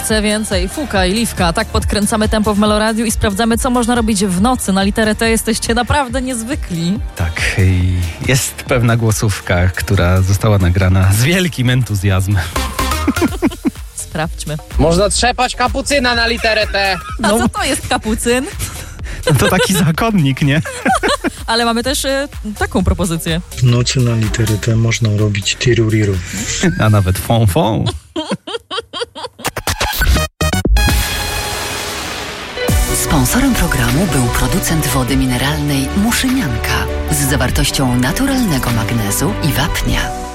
chcę więcej. Fuka i Liwka. Tak podkręcamy tempo w Meloradiu i sprawdzamy, co można robić w nocy. Na literę T jesteście naprawdę niezwykli. Tak, jest pewna głosówka, która została nagrana z wielkim entuzjazmem. Sprawdźmy. Można trzepać kapucyna na literę T. A co to jest kapucyn? No to taki zakonnik, nie? Ale mamy też taką propozycję. W nocy na literę T można robić tiruriru. A nawet fon. Sponsorem programu był producent wody mineralnej Muszynianka z zawartością naturalnego magnezu i wapnia.